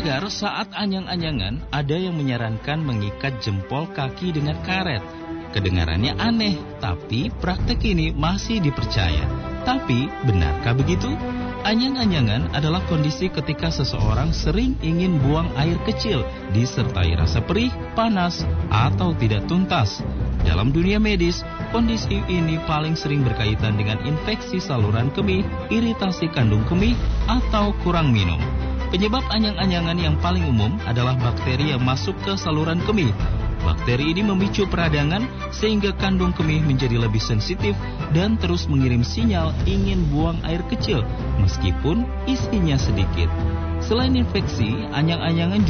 pendengar, saat anyang-anyangan, ada yang menyarankan mengikat jempol kaki dengan karet. Kedengarannya aneh, tapi praktek ini masih dipercaya. Tapi, benarkah begitu? Anyang-anyangan adalah kondisi ketika seseorang sering ingin buang air kecil, disertai rasa perih, panas, atau tidak tuntas. Dalam dunia medis, kondisi ini paling sering berkaitan dengan infeksi saluran kemih, iritasi kandung kemih, atau kurang minum. Penyebab anyang-anyangan yang paling umum adalah bakteri yang masuk ke saluran kemih. Bakteri ini memicu peradangan sehingga kandung kemih menjadi lebih sensitif dan terus mengirim sinyal ingin buang air kecil meskipun isinya sedikit. Selain infeksi, anyang-anyangan